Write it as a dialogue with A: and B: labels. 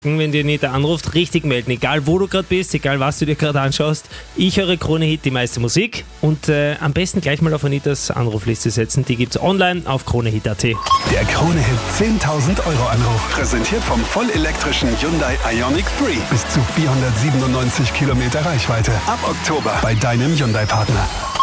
A: wenn die Anita anruft, richtig melden. Egal wo du gerade bist, egal was du dir gerade anschaust. Ich höre Krone Hit, die meiste Musik. Und am besten gleich mal auf Anitas Anrufliste setzen. Die gibt's online auf kronehit.at.
B: Der Krone Hit 10.000 Euro Anruf. Präsentiert vom vollelektrischen Hyundai Ioniq 3. Bis zu 497 Kilometer Reichweite. Ab Oktober bei deinem Hyundai-Partner.